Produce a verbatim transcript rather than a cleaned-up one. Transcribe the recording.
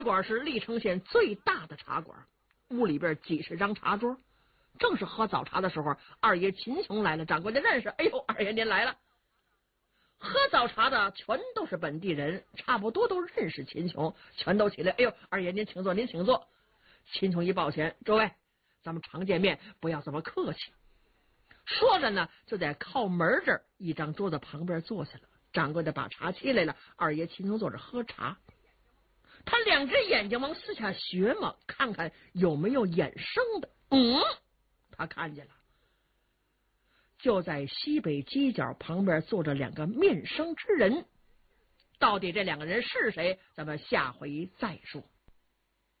馆是历城县最大的茶馆，屋里边几十张茶桌，正是喝早茶的时候。二爷秦琼来了，掌柜的认识，哎呦，二爷您来了。喝早茶的全都是本地人，差不多都认识秦琼，全都起来，哎呦，二爷您请坐，您请坐。秦琼一抱拳，诸位，咱们常见面，不要这么客气。说着呢，就在靠门这儿一张桌子旁边坐下了。掌柜的把茶沏来了，二爷秦琼坐着喝茶。他两只眼睛往四下学嘛，看看有没有眼生的。嗯，他看见了，就在西北犄角旁边坐着两个面生之人。到底这两个人是谁，咱们下回再说。